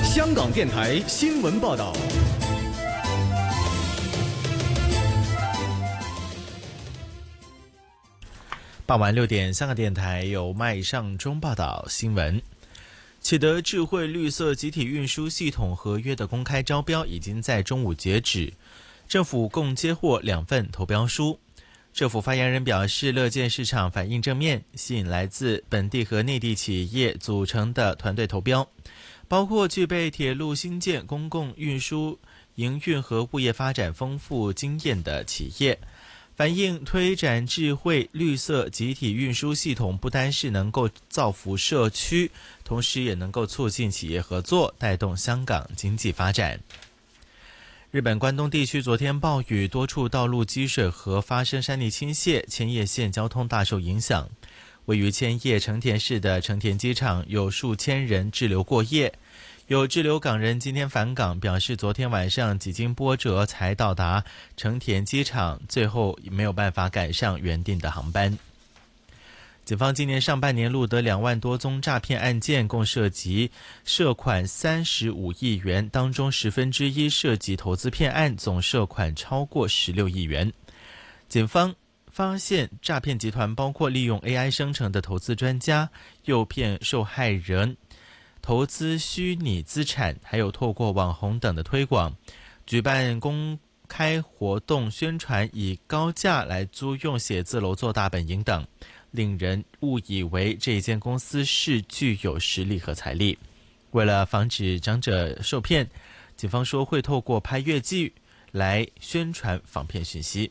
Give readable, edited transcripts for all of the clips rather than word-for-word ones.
香港电台新闻报道。 傍晚6点，香港电台由麦尚中报道新闻。启德智慧绿色集体运输系统合约的公开招标已经在中午截止，政府共接获2份投标书。政府发言人表示，乐见市场反应正面，吸引来自本地和内地企业组成的团队投标，包括具备铁路新建、公共运输营运和物业发展丰富经验的企业。反映推展智慧绿色集体运输系统不单是能够造福社区，同时也能够促进企业合作，带动香港经济发展。日本关东地区昨天暴雨，多处道路积水和发生山泥倾泻，千叶县交通大受影响。位于千叶成田市的成田机场有数千人滞留过夜，有滞留港人今天返港，表示昨天晚上几经波折才到达成田机场，最后没有办法赶上原定的航班。警方今年上半年录得2万多宗诈骗案件，共涉及涉款35亿元，当中1/10涉及投资骗案，总涉款超过16亿元。警方发现诈骗集团包括利用 AI 生成的投资专家，诱骗受害人投资虚拟资产，还有透过网红等的推广，举办公开活动宣传，以高价来租用写字楼做大本营等，令人误以为这间公司是具有实力和财力。为了防止长者受骗，警方说会透过拍月记来宣传防骗讯息。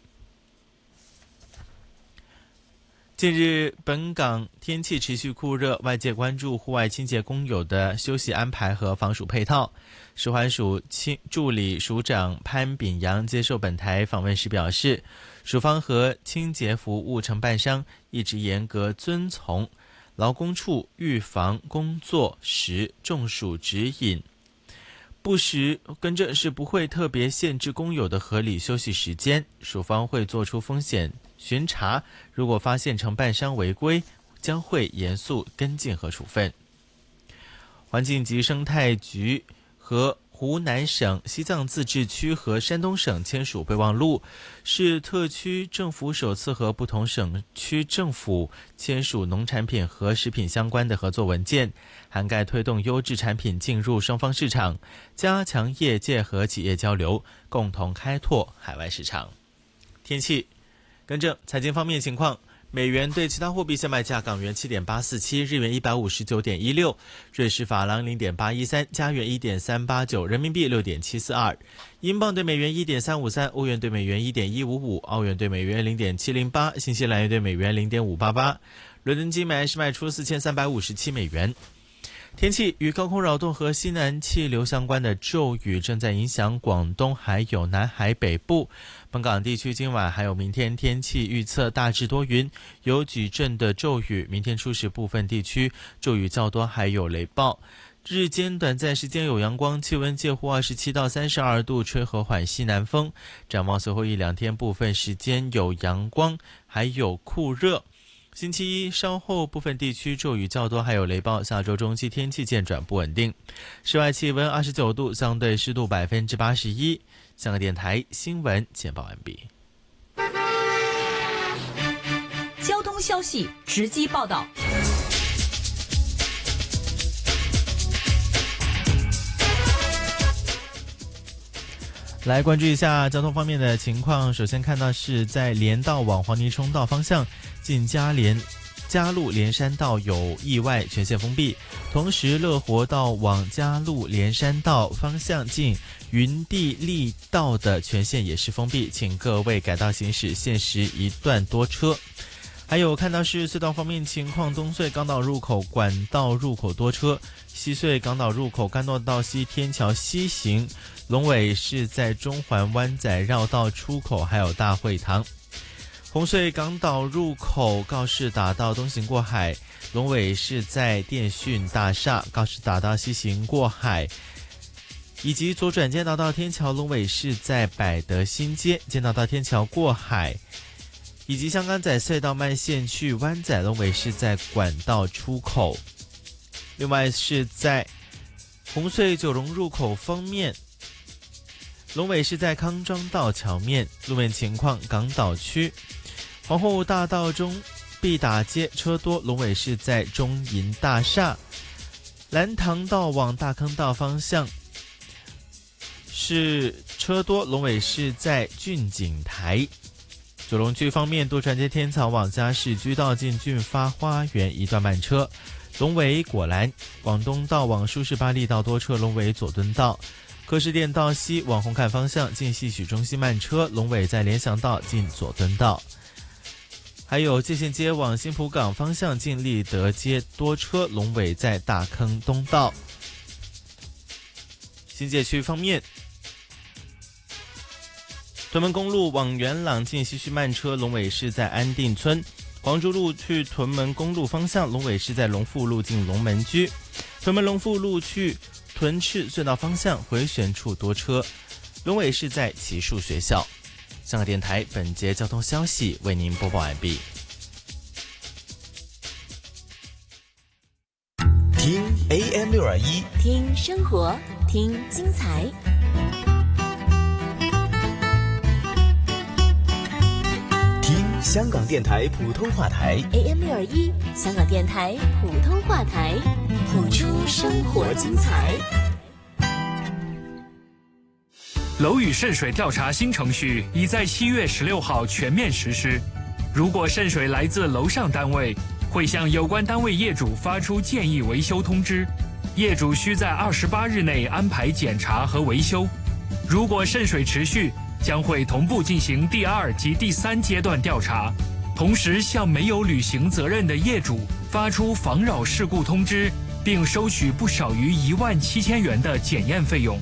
近日本港天气持续酷热，外界关注户外清洁工友的休息安排和防暑配套。食环署助理署长潘炳阳接受本台访问时表示，署方和清洁服务承办商一直严格遵从劳工处预防工作时中暑指引，不时更正是不会特别限制工友的合理休息时间。署方会做出风险巡查，如果发现承办商违规，将会严肃跟进和处分。环境及生态局和湖南省、西藏自治区和山东省签署备忘录，是特区政府首次和不同省区政府签署农产品和食品相关的合作文件，涵盖推动优质产品进入双方市场，加强业界和企业交流，共同开拓海外市场。天气更正财经方面情况，美元对其他货币现卖价：港元7.847，日元159.16，瑞士法郎0.813，加元1.389，人民币6.742，英镑对美元1.353，欧元对美元1.155，澳元对美元0.708，新西兰元对美元0.588。伦敦金每安士卖出4357美元。天气，与高空扰动和西南气流相关的骤雨正在影响广东还有南海北部。本港地区今晚还有明天天气预测大致多云，有几阵的骤雨，明天初时部分地区骤雨较多，还有雷暴。日间短暂时间有阳光，气温介乎27到32度，吹和缓西南风。展望随后1-2天部分时间有阳光，还有酷热。星期一稍后部分地区骤雨较多，还有雷暴。下周中期天气渐转不稳定。室外气温29度，相对湿度81%。香港电台新闻简报完毕。 交通消息直击报道。 来关注一下交通方面的情况。首先看到是在连道往黄泥涌道方向，近嘉路连山道有意外，全线封闭。同时乐活道往嘉路连山道方向近云地利道的全线也是封闭，请各位改道行驶，限时一段多车。还有看到是隧道方面情况，东隧港岛入口管道入口多车，西隧港岛入口干诺道西天桥西行，龙尾是在中环湾仔绕道出口，还有大会堂。红隧港岛入口告士打道东行过海，龙尾是在电讯大厦，告士打道西行过海，以及左转监道到天桥，龙尾是在百德新街，监道到天桥过海，以及香港仔隧道慢线去湾仔，龙尾是在管道出口。另外是在红隧九龙入口方面，龙尾是在康庄道桥面，路面情况港岛区皇后大道中必打街车多，龙尾是在中银大厦。蓝塘道往大坑道方向是车多，龙尾是在俊景台。九龙区方面，渡船街天草往嘉市居道近俊发花园一段慢车，龙尾果栏。广东道往舒适巴利道多车，龙尾佐敦道。柯士甸道西往红磡方向近戏曲中心慢车，龙尾在联翔道近佐敦道。还有界限街往新浦港方向近立德街多车，龙尾在大坑东道。新界区方面，屯门公路往元朗近西区慢车，龙尾是在安定村。黄竹路去屯门公路方向，龙尾是在龙富路近龙门居。屯门龙富路去屯赤隧道方向回旋处多车，龙尾是在奇树学校。香港电台本节交通消息为您播报完毕。 听 AM621， 听生活，听精彩。 听香港电台普通话台 AM621，香港电台普通话台，谱出生活精彩。 楼宇渗水调查新程序已在7月16号全面实施。如果渗水来自楼上单位，会向有关单位业主发出建议维修通知，业主需在28日内安排检查和维修。如果渗水持续，将会同步进行第2及第3阶段调查，同时向没有履行责任的业主发出妨扰事故通知，并收取不少于17000元的检验费用。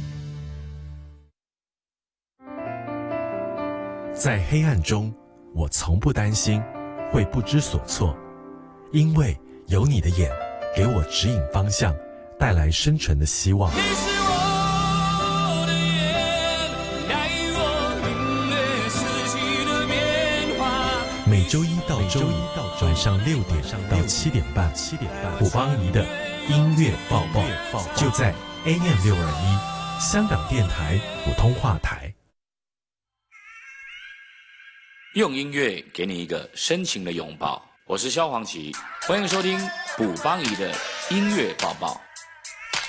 在黑暗中，我从不担心会不知所措，因为有你的眼给我指引方向，带来深沉的希望。 你是我的眼，带我领略四季的变化。 每周一到周五晚上6点到7点半，卜邦仪的音乐报报就在 AM621 香港电台普通话台。 用音乐给你一个深情的拥抱，我是萧煌奇，欢迎收听卜邦仪的音乐报报。